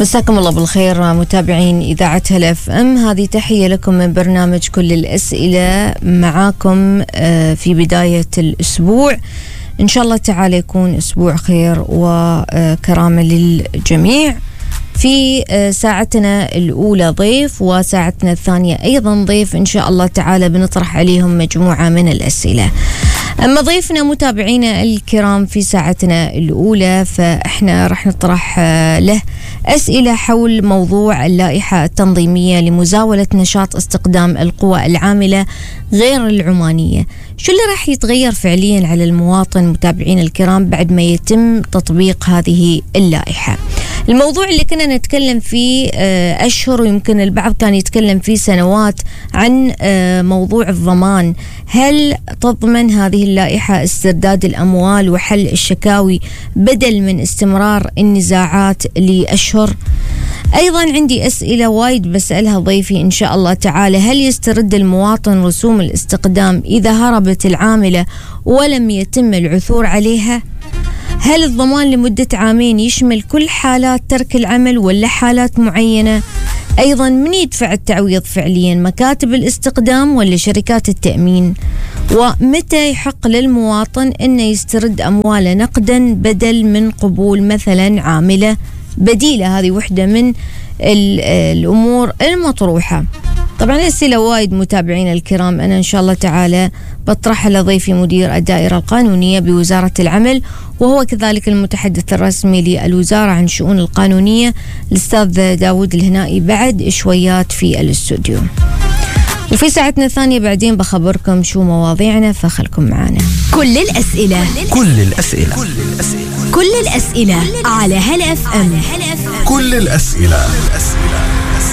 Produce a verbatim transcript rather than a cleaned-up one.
مساكم الله بالخير متابعين إذاعة هلا اف ام. هذه تحية لكم من برنامج كل الأسئلة معاكم في بداية الأسبوع. إن شاء الله تعالى يكون أسبوع خير وكرامة للجميع. في ساعتنا الأولى ضيف وساعتنا الثانية أيضا ضيف إن شاء الله تعالى بنطرح عليهم مجموعة من الأسئلة. أما ضيفنا متابعينا الكرام في ساعتنا الأولى فإحنا رح نطرح له أسئلة حول موضوع اللائحة التنظيمية لمزاولة نشاط استقدام القوى العاملة غير العمانية. شو اللي راح يتغير فعليا على المواطن متابعين الكرام بعد ما يتم تطبيق هذه اللائحة؟ الموضوع اللي كنا نتكلم فيه أشهر ويمكن البعض كان يتكلم فيه سنوات عن موضوع الضمان. هل تضمن هذه اللائحة استرداد الأموال وحل الشكاوي بدل من استمرار النزاعات لأشهر؟ أيضا عندي أسئلة وايد بسألها ضيفي إن شاء الله تعالى. هل يسترد المواطن رسوم الاستقدام إذا هربت العاملة ولم يتم العثور عليها؟ هل الضمان لمدة عامين يشمل كل حالات ترك العمل ولا حالات معينة؟ أيضا من يدفع التعويض فعليا، مكاتب الاستقدام ولا شركات التأمين؟ ومتى يحق للمواطن أنه يسترد أمواله نقدا بدل من قبول مثلا عاملة بديلة؟ هذه وحدة من الأمور المطروحة. طبعا أسئلة وايد متابعين الكرام أنا إن شاء الله تعالى بطرحها لضيفي مدير الدائرة القانونية بوزارة العمل وهو كذلك المتحدث الرسمي للوزارة عن شؤون القانونية الأستاذ داود الهنائي بعد شويات في الاستوديو. وفي ساعتنا الثانية بعدين بخبركم شو مواضيعنا فخلكم معنا. كل الأسئلة كل الأسئلة كل الأسئلة على هلا اف ام. كل الأسئلة